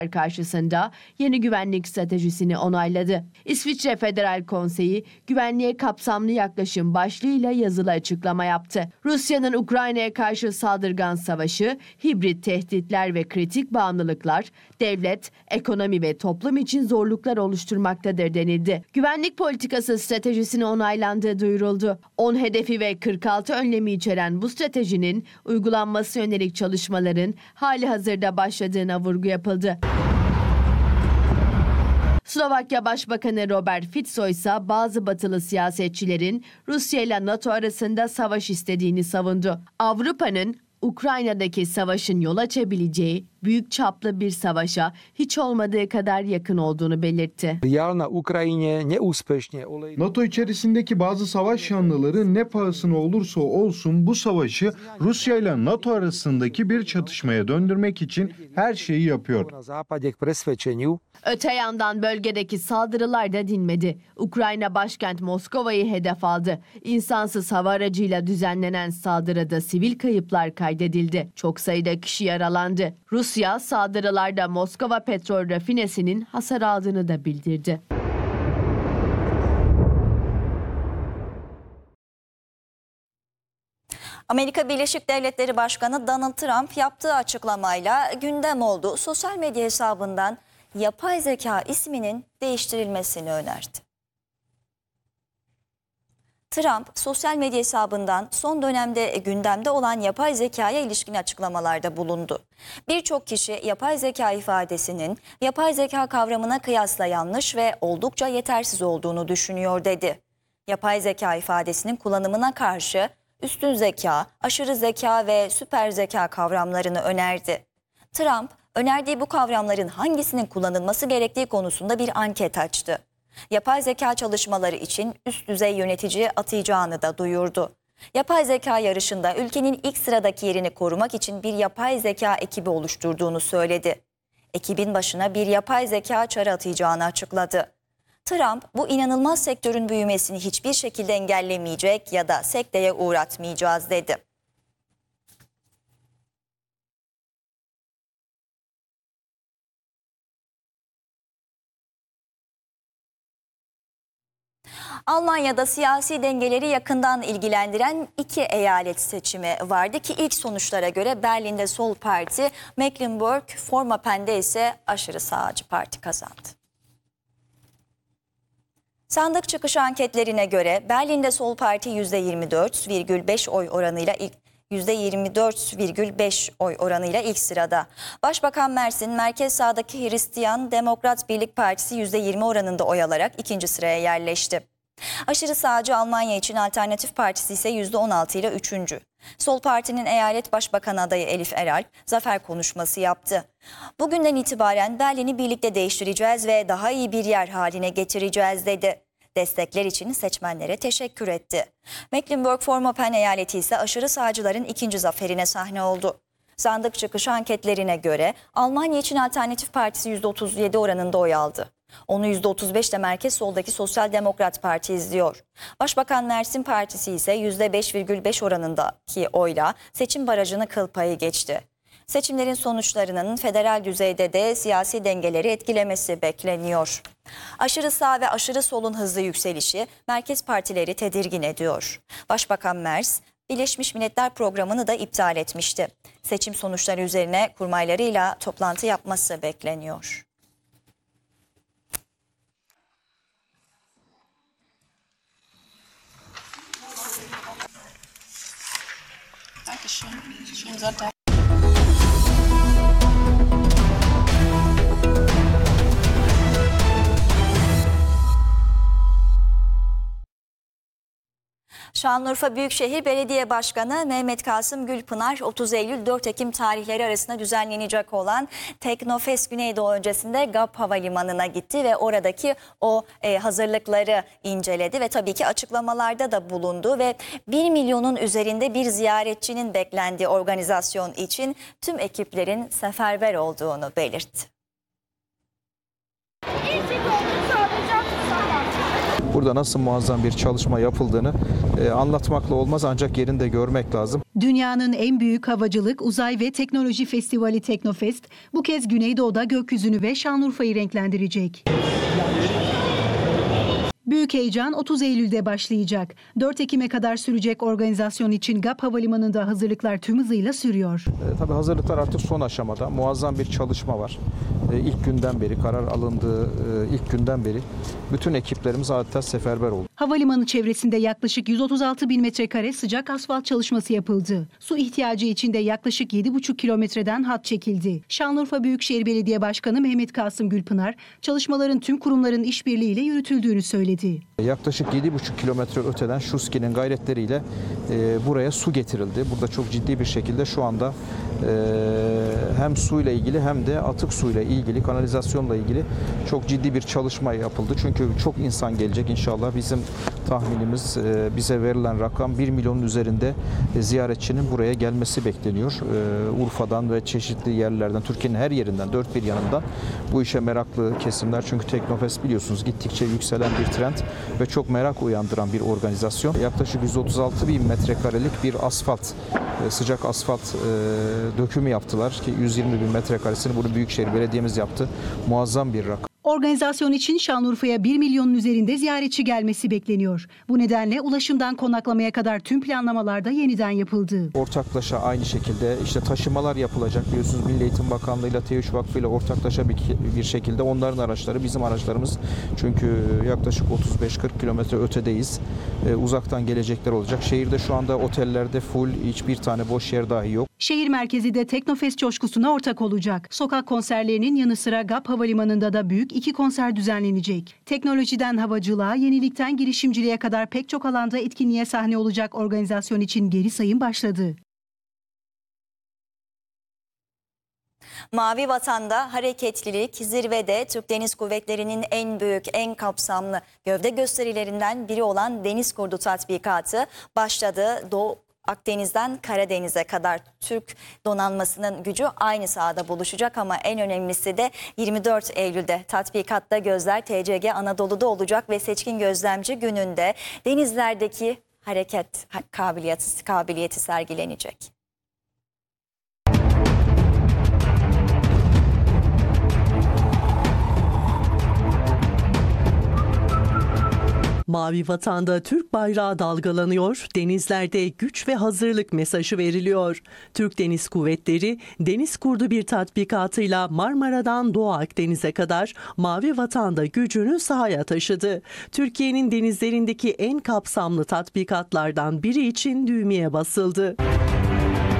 karşısında yeni güvenlik stratejisini onayladı. İsviçre Federal Konseyi, güvenliğe kapsamlı yaklaşım başlığıyla yazılı açıklama yaptı. Rusya'nın Ukrayna'ya karşı saldırgan savaşı, hibrit tehditler ve kritik bağımlılıklar, devlet, ekonomi ve toplum için zorluklar oluşturmaktadır denildi. Güvenlik politikası stratejisini onaylandığı duyuruldu. 10 hedefi ve 46 önlemi içeren bu stratejinin uygulanması yönelik çalışmaların hali hazırda başladığına vurgu yapıldı. Slovakya Başbakanı Robert Fico ise bazı batılı siyasetçilerin Rusya ile NATO arasında savaş istediğini savundu. Avrupa'nın Ukrayna'daki savaşın yol açabileceği büyük çaplı bir savaşa hiç olmadığı kadar yakın olduğunu belirtti. NATO içerisindeki bazı savaş yanlıları ne pahasına olursa olsun bu savaşı Rusya ile NATO arasındaki bir çatışmaya döndürmek için her şeyi yapıyor. Öte yandan bölgedeki saldırılar da dinmedi. Ukrayna başkent Moskova'yı hedef aldı. İnsansız hava aracıyla düzenlenen saldırıda sivil kayıplar kaydedildi. Çok sayıda kişi yaralandı. Rusya saldırılarda Moskova petrol rafinesinin hasar aldığını da bildirdi. Amerika Birleşik Devletleri Başkanı Donald Trump yaptığı açıklamayla gündem oldu. Sosyal medya hesabından yapay zeka isminin değiştirilmesini önerdi. Trump, sosyal medya hesabından son dönemde gündemde olan yapay zekaya ilişkin açıklamalarda bulundu. Birçok kişi yapay zeka ifadesinin yapay zeka kavramına kıyasla yanlış ve oldukça yetersiz olduğunu düşünüyor dedi. Yapay zeka ifadesinin kullanımına karşı üstün zeka, aşırı zeka ve süper zeka kavramlarını önerdi. Trump, önerdiği bu kavramların hangisinin kullanılması gerektiği konusunda bir anket açtı. Yapay zeka çalışmaları için üst düzey yönetici atayacağını da duyurdu. Yapay zeka yarışında ülkenin ilk sıradaki yerini korumak için bir yapay zeka ekibi oluşturduğunu söyledi. Ekibin başına bir yapay zeka çarı atayacağını açıkladı. Trump, bu inanılmaz sektörün büyümesini hiçbir şekilde engellemeyecek ya da sekteye uğratmayacağız dedi. Almanya'da siyasi dengeleri yakından ilgilendiren iki eyalet seçimi vardı ki ilk sonuçlara göre Berlin'de Sol Parti, Mecklenburg-Vorpommern'de ise aşırı sağcı parti kazandı. Sandık çıkış anketlerine göre Berlin'de Sol Parti %24,5 oy oranıyla ilk sırada. Başbakan Merz'in merkez sağdaki Hristiyan Demokrat Birlik Partisi %20 oranında oy alarak ikinci sıraya yerleşti. Aşırı sağcı Almanya için Alternatif Partisi ise %16 ile üçüncü. Sol Parti'nin eyalet başbakanı adayı Elif Eralp zafer konuşması yaptı. Bugünden itibaren Berlin'i birlikte değiştireceğiz ve daha iyi bir yer haline getireceğiz dedi. Destekler için seçmenlere teşekkür etti. Mecklenburg-Vorpommern eyaleti ise aşırı sağcıların ikinci zaferine sahne oldu. Sandık çıkış anketlerine göre Almanya için Alternatif Partisi %37 oranında oy aldı. Onu %35'te merkez soldaki Sosyal Demokrat Parti izliyor. Başbakan Merz'in partisi ise %5,5 oranındaki oyla seçim barajını kıl payı geçti. Seçimlerin sonuçlarının federal düzeyde de siyasi dengeleri etkilemesi bekleniyor. Aşırı sağ ve aşırı solun hızlı yükselişi merkez partileri tedirgin ediyor. Başbakan Merz, Birleşmiş Milletler Programı'nı da iptal etmişti. Seçim sonuçları üzerine kurmaylarıyla toplantı yapması bekleniyor. Dankeschön. Schönen Sonntag. Şanlıurfa Büyükşehir Belediye Başkanı Mehmet Kasım Gülpınar, 30 Eylül-4 Ekim tarihleri arasında düzenlenecek olan Teknofest Güneydoğu öncesinde GAP Havalimanı'na gitti ve oradaki o hazırlıkları inceledi ve tabii ki açıklamalarda da bulundu ve 1 milyonun üzerinde bir ziyaretçinin beklendiği organizasyon için tüm ekiplerin seferber olduğunu belirtti. Burada nasıl muazzam bir çalışma yapıldığını anlatmakla olmaz, ancak yerinde görmek lazım. Dünyanın en büyük havacılık, uzay ve teknoloji festivali Teknofest bu kez Güneydoğu'da gökyüzünü ve Şanlıurfa'yı renklendirecek. Büyük heyecan 30 Eylül'de başlayacak. 4 Ekim'e kadar sürecek organizasyon için GAP Havalimanı'nda hazırlıklar tüm hızıyla sürüyor. Tabii hazırlıklar artık son aşamada. Muazzam bir çalışma var. İlk günden beri, karar alındığı ilk günden beri bütün ekiplerimiz adeta seferber oldu. Havalimanı çevresinde yaklaşık 136 bin metrekare sıcak asfalt çalışması yapıldı. Su ihtiyacı için de yaklaşık 7,5 kilometreden hat çekildi. Şanlıurfa Büyükşehir Belediye Başkanı Mehmet Kasım Gülpınar, çalışmaların tüm kurumların işbirliğiyle yürütüldüğünü söyledi. Yaklaşık 7,5 kilometre öteden Şuski'nin gayretleriyle buraya su getirildi. Burada çok ciddi bir şekilde şu anda hem suyla ilgili hem de atık suyla ilgili, kanalizasyonla ilgili çok ciddi bir çalışma yapıldı. Çünkü çok insan gelecek inşallah. Bizim tahminimiz, bize verilen rakam 1 milyonun üzerinde ziyaretçinin buraya gelmesi bekleniyor. Urfa'dan ve çeşitli yerlerden, Türkiye'nin her yerinden, dört bir yanından bu işe meraklı kesimler. Çünkü Teknofest biliyorsunuz gittikçe yükselen bir trend ve çok merak uyandıran bir organizasyon. Yaklaşık 136 bin metrekarelik bir asfalt, sıcak asfalt dökümü yaptılar ki 120 bin metrekaresini bunu Büyükşehir Belediye'miz yaptı. Muazzam bir rakam. Organizasyon için Şanlıurfa'ya 1 milyonun üzerinde ziyaretçi gelmesi bekleniyor. Bu nedenle ulaşımdan konaklamaya kadar tüm planlamalar da yeniden yapıldı. Ortaklaşa aynı şekilde işte taşımalar yapılacak. Biliyorsunuz Milli Eğitim Bakanlığı ile TEİŞ Vakfı ile ortaklaşa bir şekilde onların araçları, bizim araçlarımız, çünkü yaklaşık 35-40 kilometre ötedeyiz. Uzaktan gelecekler olacak. Şehirde şu anda otellerde full, hiçbir tane boş yer dahi yok. Şehir merkezi de Teknofest coşkusuna ortak olacak. Sokak konserlerinin yanı sıra GAP Havalimanı'nda da büyük 2 konser düzenlenecek. Teknolojiden havacılığa, yenilikten girişimciliğe kadar pek çok alanda etkinliğe sahne olacak organizasyon için geri sayım başladı. Mavi Vatan'da hareketlilik zirvede. Türk Deniz Kuvvetleri'nin en büyük, en kapsamlı gövde gösterilerinden biri olan Deniz Kurdu tatbikatı başladı. Doğu Akdeniz'den Karadeniz'e kadar Türk donanmasının gücü aynı sahada buluşacak ama en önemlisi de 24 Eylül'de tatbikatta gözler TCG Anadolu'da olacak ve seçkin gözlemci gününde denizlerdeki hareket kabiliyeti sergilenecek. Mavi Vatan'da Türk bayrağı dalgalanıyor, denizlerde güç ve hazırlık mesajı veriliyor. Türk Deniz Kuvvetleri, Deniz Kurdu bir tatbikatıyla Marmara'dan Doğu Akdeniz'e kadar Mavi Vatan'da gücünü sahaya taşıdı. Türkiye'nin denizlerindeki en kapsamlı tatbikatlardan biri için düğmeye basıldı.